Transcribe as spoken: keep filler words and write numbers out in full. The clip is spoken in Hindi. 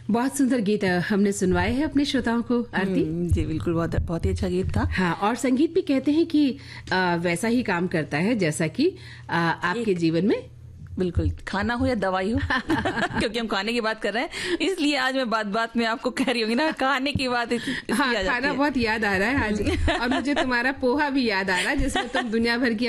बहुत सुंदर गीत हमने सुनवाए हैं अपने श्रोताओं को, आरती। जी बिल्कुल, बहुत बहुत ही अच्छा गीत था। हाँ, और संगीत भी कहते हैं कि आ, वैसा ही काम करता है जैसा कि आ, आपके जीवन में बिल्कुल, खाना हो या दवाई हो क्योंकि हम खाने की बात कर रहे हैं, इसलिए आज मैं बात बात में आपको कह रही हूँ ना, खाने की बात। हाँ, खाना बहुत याद आ रहा है आज और मुझे तुम्हारा पोहा भी याद आ रहा है जिसमें तुम दुनिया भर की